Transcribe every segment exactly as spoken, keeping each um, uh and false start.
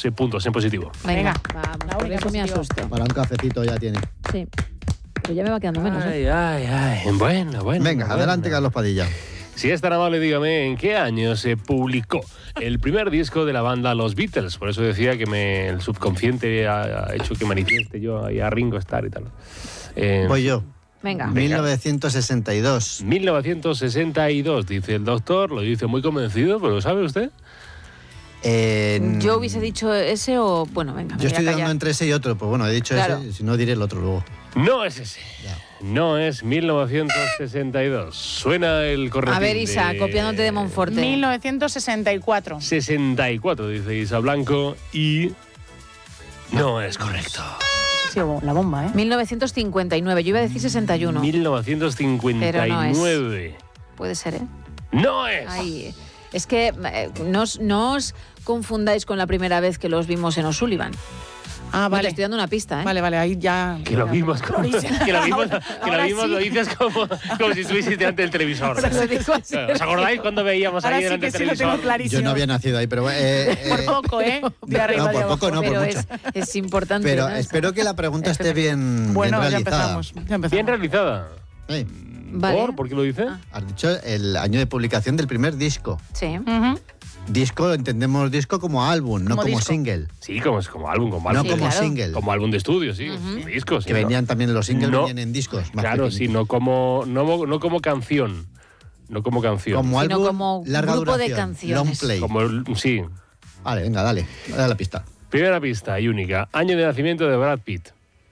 dos eh, puntos en positivo. Venga, Venga, vamos, la por única eso me positivo. asusto. Para un cafecito ya tiene. Sí, pero ya me va quedando menos, ¿eh? Ay, ay, ay. Bueno, bueno. Venga, bueno. adelante, Carlos Padilla. Si es tan amable, dígame, ¿en qué año se publicó el primer disco de la banda Los Beatles? Por eso decía que me, el subconsciente ha, ha hecho que manifieste yo ahí a Ringo Starr y tal. Eh, Voy yo. Venga. Venga. mil novecientos sesenta y dos. mil novecientos sesenta y dos, dice el doctor, lo dice muy convencido, pero ¿lo sabe usted? Eh, Yo hubiese dicho ese o... Bueno, venga, me Yo voy a estoy dando callar. entre ese y otro. Pues bueno, he dicho Claro. ese, si no diré el otro luego. No es ese. Ya. No es mil novecientos sesenta y dos. Suena el correcto. A ver, Isa, copiándote de Monforte. mil novecientos sesenta y cuatro. sesenta y cuatro, dice Isa Blanco, y no es correcto. Sí, la bomba, ¿eh? mil novecientos cincuenta y nueve, yo iba a decir sesenta y uno. mil novecientos cincuenta y nueve. Puede ser, ¿eh? No es. Ay, es que eh, no, os, no os confundáis con la primera vez que los vimos en O'Sullivan. Ah, Te vale. estoy dando una pista, ¿eh? Vale, vale, ahí ya... Que lo vimos, como, que lo vimos, Ahora- que lo, ahora vimos sí. lo dices como, como si estuvieses delante del televisor. Ahora lo digo así. ¿Os acordáis cuando veíamos Ahora ahí sí delante que del sí lo tengo televisor? clarísimo. Yo no había nacido ahí, pero eh, eh, Por poco, ¿eh? De arriba, no, de por abajo. poco no, por Pero mucho. es, es importante. Pero ¿no? espero que la pregunta esté bien, Bueno, bien ya realizada. empezamos. Ya empezamos. Bien realizada. Sí. Vale. ¿Por? ¿Por qué lo dice? Ah. Has dicho el año de publicación del primer disco. Sí. Ujú. Disco, entendemos disco como álbum, no Como como disco. single. Sí, como, es como álbum, como No álbum. como claro. single. Como álbum de estudio, sí. Discos. Que venían también los singles, No. venían en discos. Más Claro, sí, pequeñitos. no como, no, no como canción. No como canción. Como Sino álbum, como larga grupo de duración, canciones. long play. Como el- sí. Vale, venga, dale, dale la pista. Primera pista y única. Año de nacimiento de Brad Pitt.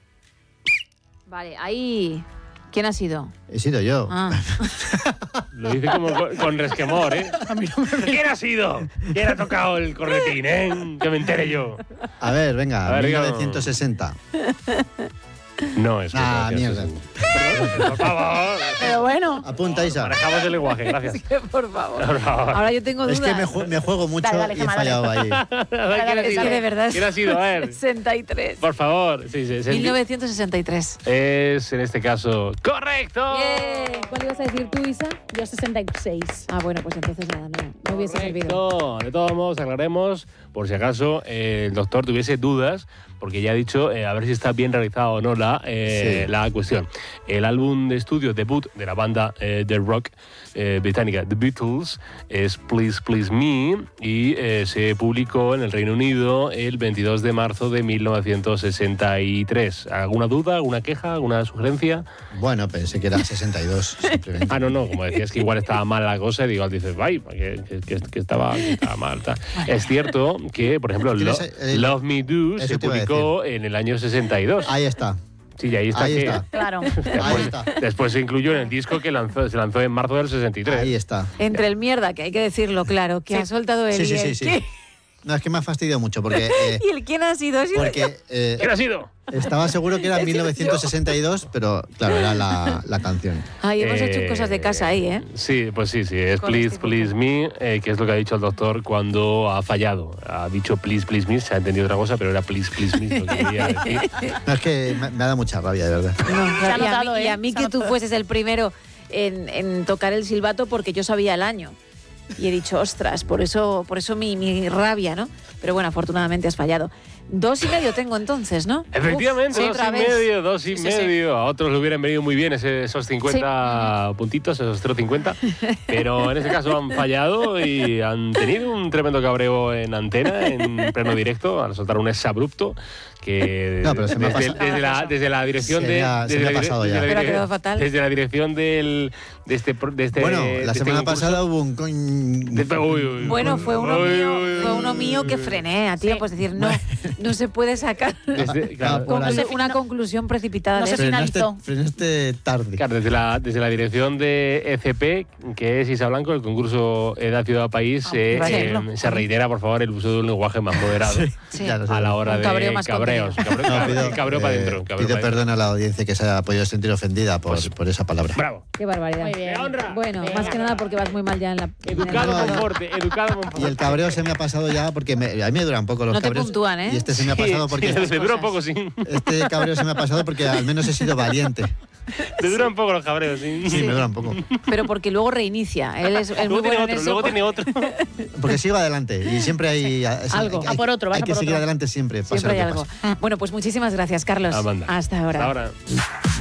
Vale, ahí... ¿Quién ha sido? He sido yo. Ah, Lo dice como con, con resquemor, ¿eh? ¿Quién ha sido? ¿Quién ha tocado el corretín, eh? Que me entere yo. A ver, venga, A ver, mil dígame. novecientos sesenta. No es. Ah, mierda. mierda. Por favor. Pero bueno. Apunta, Isa. Manejamos el lenguaje, gracias. por favor. Por favor. Ahora yo tengo dudas. Es que me, ju- me juego mucho Dale, dale, y he Gemma, dale. fallado ahí. A ver, ¿quién ha Es sido? que de verdad es ¿Quién ha sido? A ver. sesenta y tres. Por favor. Sí, sí, sí. mil novecientos sesenta y tres. Es, en este caso, ¡correcto! Bien. ¿Cuál ibas a decir tú, Isa? Yo sesenta y seis. Ah, bueno, pues entonces nada, no, no hubiese servido. Correcto. De todos modos, aclaremos, por si acaso eh, el doctor tuviese dudas, porque ya ha dicho eh, a ver si está bien realizada o no la, eh, Sí. la cuestión. El álbum de estudio debut de la banda eh, de rock eh, británica The Beatles es Please Please Me y eh, se publicó en el Reino Unido el veintidós de marzo de mil novecientos sesenta y tres. ¿Alguna duda, alguna queja, alguna sugerencia? Bueno, pensé que era sesenta y dos, simplemente. Ah, no, no, como decías que igual estaba mal la cosa, y igual dices, vaya, que, que, que- que estaba, que estaba mal. tal". Es cierto que, por ejemplo, Lo- Tienes, eh, Love Me Do eso se te iba a publicó en el año sesenta y dos. Ahí está. Sí, y ahí está. Ahí que- está. Claro. Ahí Después, está. después se incluyó en el disco que lanzó, se lanzó en marzo del sesenta y tres. Ahí está. Entre el mierda, que hay que decirlo, claro, que Sí. ha soltado el Sí, sí, y sí, el sí. qué. No, es que me ha fastidiado mucho porque, eh, ¿Y el quién ha sido? Ha sido porque eh, ¿Quién ha sido? estaba seguro que era He sido mil novecientos sesenta y dos, pero claro, era la, la canción. Ay, hemos Eh, hecho cosas de casa ahí, ¿eh? Sí, pues sí, sí, es Con Please este Please Me, eh, que es lo que ha dicho el doctor cuando ha fallado. Ha dicho Please Please Me, se ha entendido otra cosa, pero era Please Please Me lo que quería decir. No, es que me, me ha dado mucha rabia, de verdad. No, Se ha y, a notado, mí, y ¿eh? a mí Se ha que tú notado. fueses el primero en, en tocar el silbato porque yo sabía el año. Y he dicho, ostras, por eso, por eso mi, mi rabia, ¿no? Pero bueno, afortunadamente has fallado. Dos y medio tengo entonces, ¿no? Efectivamente, Uf, sí, dos otra y vez. medio, dos y Sí, sí, sí. medio. A otros le hubieran venido muy bien ese- esos cincuenta puntitos, esos cero coma cincuenta. Pero en este caso han fallado y han tenido un tremendo cabreo en antena, en pleno directo, al soltar un exabrupto que No, pero se me ha desde, pasado. desde la, desde la dirección Se de... me ha- se desde me ha la dire- pasado desde ya. la Pero ha dire- quedado fatal. Desde la dirección del, de este... pro- De este Bueno, de la este semana concurso. pasada hubo un... coin- De- uy, uy, uy. Bueno, fue uno Uy, mío, uy, uy, fue uno mío que uy. frené a ti, Sí. pues decir, no, no se puede sacar Desde- claro, por ahí. conclu- una No- conclusión precipitada no de se eso. frenaste, finalizó. frenaste tarde. Claro, desde la, desde la dirección de E C P, que es Isa Blanco, el concurso Edad Ciudad País, Ah, eh, iba a eh, decirlo. se reitera, por favor, el uso de un lenguaje más moderado Sí. Ya lo sé. a la hora Un de cabreo más cabreos. contenido. Cabreo, No, cabreo, pido, cabreo para eh, adentro. cabreo pido pa' dentro. perdón a la audiencia que se ha podido sentir ofendida por, Pues- por esa palabra. Bravo. Qué barbaridad. Muy bien. ¡Qué honra! Bueno, Venga. más que nada porque vas muy mal ya en la... en el Educado marcador. Monforte, educado Monforte. Y el cabreo se me ha pasado ya porque me- a mí me duran poco los No te cabreos. puntúan, ¿eh? Y este se me ha pasado porque Sí, se dura un cosas. poco, sí. este cabreo se me ha pasado porque al menos he sido valiente. Le duran un poco los cabreos, sí. Sí, me dura un poco. Pero porque luego reinicia. Él es, es muy Luego tiene bueno en otro, eso. luego tiene otro. Porque sigo adelante y siempre hay... es- Algo. hay- A por otro, vas Hay a que por seguir otro. adelante siempre, pase Siempre hay lo que algo. pase. Bueno, pues muchísimas gracias, Carlos. Amanda. Hasta ahora. Hasta ahora.